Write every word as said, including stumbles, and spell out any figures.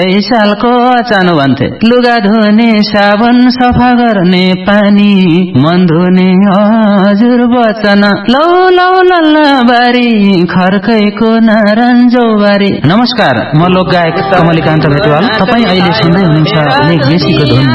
सालको अचानो भन्थे लुगा धुने साबुन सफा गर्ने पानी मन धुने हजुर वचन लौ लौ लल्ला बारी खर्कैको नरन्जो बारी। नमस्कार, म लोक गायक कमलिकान्त भेटवाल। तपाईँ अहिले सुन्दै हुनुहुन्छ लेख बेसीको धुन